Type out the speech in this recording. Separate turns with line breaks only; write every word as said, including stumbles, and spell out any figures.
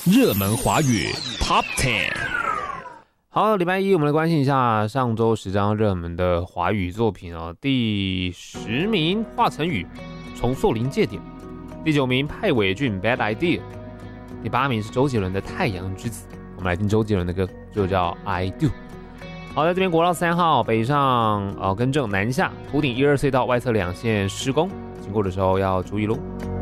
热门华语 Top 十。
好，礼拜一我们来关心一下上周十张热门的华语作品哦。第十名华晨宇重塑临界点，第九名派伟俊 Bad Idea， 第八名是周杰伦的太阳之子。我们来听周杰伦的歌，就叫 I Do。好，在这边国道三号北上呃更正南下，湖顶一二隧道外侧两线施工，经过的时候要注意喽。